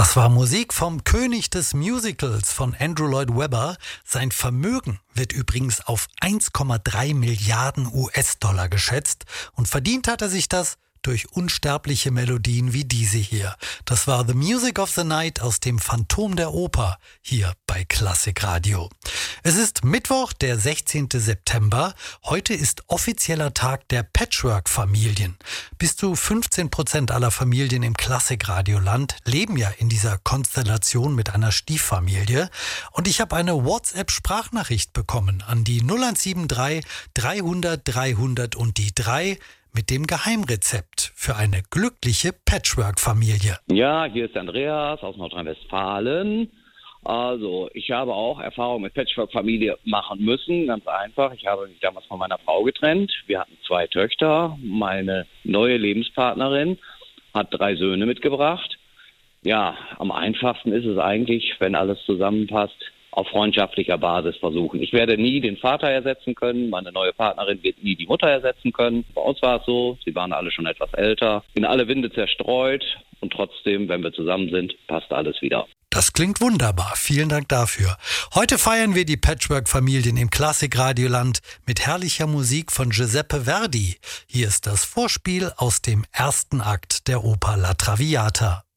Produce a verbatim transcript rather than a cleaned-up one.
Das war Musik vom König des Musicals von Andrew Lloyd Webber. Sein Vermögen wird übrigens auf eins Komma drei Milliarden U S-Dollar geschätzt und verdient hat er sich das durch unsterbliche Melodien wie diese hier. Das war The Music of the Night aus dem Phantom der Oper hier bei Klassikradio. Es ist Mittwoch, der sechzehnten September. Heute ist offizieller Tag der Patchwork-Familien. Bis zu fünfzehn Prozent aller Familien im Klassikradioland leben ja in dieser Konstellation mit einer Stieffamilie. Und ich habe eine WhatsApp-Sprachnachricht bekommen an die null eins sieben drei dreihundert dreihundert und die drei mit dem Geheimrezept für eine glückliche Patchwork-Familie. Ja, hier ist Andreas aus Nordrhein-Westfalen. Also, ich habe auch Erfahrung mit Patchwork-Familie machen müssen, ganz einfach. Ich habe mich damals von meiner Frau getrennt. Wir hatten zwei Töchter. Meine neue Lebenspartnerin hat drei Söhne mitgebracht. Ja, am einfachsten ist es eigentlich, wenn alles zusammenpasst, auf freundschaftlicher Basis versuchen. Ich werde nie den Vater ersetzen können, meine neue Partnerin wird nie die Mutter ersetzen können. Bei uns war es so, sie waren alle schon etwas älter, in alle Winde zerstreut und trotzdem, wenn wir zusammen sind, passt alles wieder. Das klingt wunderbar. Vielen Dank dafür. Heute feiern wir die Patchwork-Familien im Klassikradioland mit herrlicher Musik von Giuseppe Verdi. Hier ist das Vorspiel aus dem ersten Akt der Oper La Traviata.